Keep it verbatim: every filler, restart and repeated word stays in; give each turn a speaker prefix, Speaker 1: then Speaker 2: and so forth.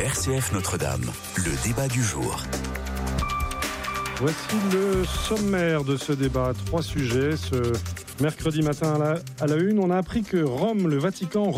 Speaker 1: R C F Notre-Dame, le débat du jour.
Speaker 2: Voici le sommaire de ce débat. Trois sujets. Ce mercredi matin à la, à la une, on a appris que Rome, le Vatican,